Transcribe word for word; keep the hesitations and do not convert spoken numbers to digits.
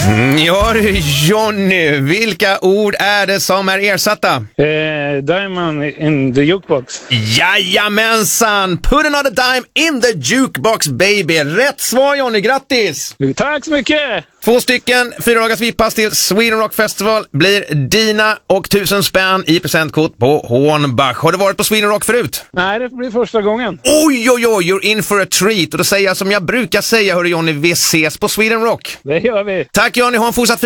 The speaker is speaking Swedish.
Mm, ja, Johnny, vilka ord är det som är ersatta? Eh, diamond in the jukebox. Jajamensan! Put another dime in the jukebox, baby. Rätt svar, Johnny. Grattis! Tack så mycket! Två stycken fyra dagars vipass till Sweden Rock Festival blir dina och tusen spänn i presentkort på Hornbach. Har du varit på Sweden Rock förut? Nej, det blir första gången. Oj, oj, oj, you're in for a treat. Och då säger jag som jag brukar säga, hörru Johnny, vi ses på Sweden Rock. Det gör vi. Tack Johnny, ha en fortsatt fin